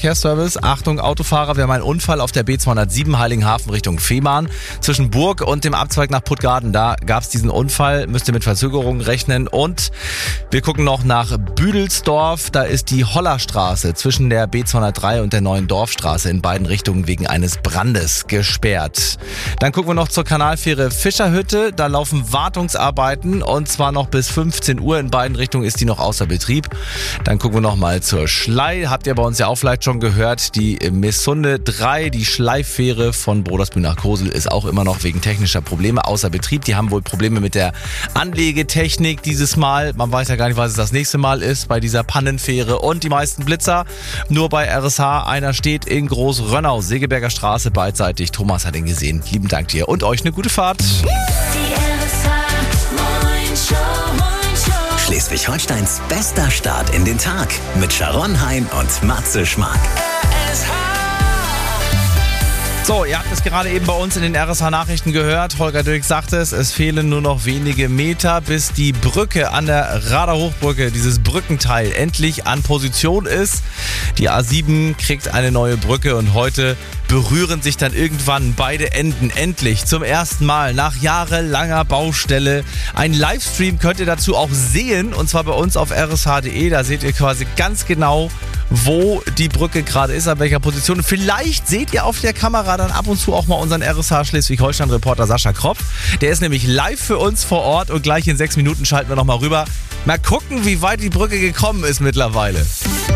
Verkehrsservice. Achtung, Autofahrer, wir haben einen Unfall auf der B207 Heiligenhafen Richtung Fehmarn. Zwischen Burg und dem Abzweig nach Puttgarden, da gab es diesen Unfall, müsst ihr mit Verzögerungen rechnen. Und wir gucken noch nach Büdelsdorf, da ist die Hollerstraße zwischen der B203 und der Neuen Dorfstraße in beiden Richtungen wegen eines Brandes gesperrt. Dann gucken wir noch zur Kanalfähre Fischerhütte, da laufen Wartungsarbeiten und zwar noch bis 15 Uhr in beiden Richtungen ist die noch außer Betrieb. Dann gucken wir noch mal zur Schlei, habt ihr bei uns ja auch vielleicht schon gehört, die Missunde 3, die Schleiffähre von Brodersbühl nach Kosel ist auch immer noch wegen technischer Probleme außer Betrieb. Die haben wohl Probleme mit der Anlegetechnik dieses Mal. Man weiß ja gar nicht, was es das nächste Mal ist bei dieser Pannenfähre und die meisten Blitzer nur bei RSH. Einer steht in Großrönnau, Segeberger Straße beidseitig. Thomas hat ihn gesehen. Lieben Dank dir und euch eine gute Fahrt. Schleswig-Holsteins bester Start in den Tag mit Sharon Hein und Matze Schmark. So, ihr habt es gerade eben bei uns in den RSH-Nachrichten gehört. Holger Dirk sagte es fehlen nur noch wenige Meter, bis die Brücke an der Radarhochbrücke, dieses Brückenteil, endlich an Position ist. Die A7 kriegt eine neue Brücke und heute berühren sich dann irgendwann beide Enden endlich zum ersten Mal nach jahrelanger Baustelle. Ein Livestream könnt ihr dazu auch sehen und zwar bei uns auf rsh.de. Da seht ihr quasi ganz genau, wo die Brücke gerade ist, an welcher Position. Vielleicht seht ihr auf der Kamera dann ab und zu auch mal unseren RSH Schleswig-Holstein-Reporter Sascha Kropf. Der ist nämlich live für uns vor Ort und gleich in 6 Minuten schalten wir nochmal rüber. Mal gucken, wie weit die Brücke gekommen ist mittlerweile.